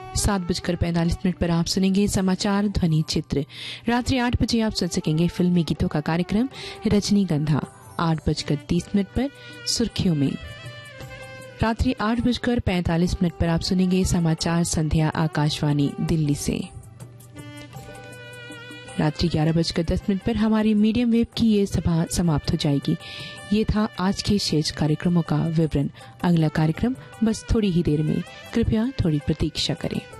7:45 पर आप सुनेंगे समाचार ध्वनि चित्र। रात्रि 8 बजे आप सुन सकेंगे फिल्मी गीतों का कार्यक्रम रजनीगंधा। 8:30 पर सुर्खियों में। रात्रि 8:45 पर आप सुनेंगे समाचार संध्या आकाशवाणी दिल्ली से। रात्रि 11:10 पर हमारी मीडियम वेव की ये सभा समाप्त हो जाएगी। ये था आज के शेष कार्यक्रमों का विवरण। अगला कार्यक्रम बस थोड़ी ही देर में, कृपया थोड़ी प्रतीक्षा करें।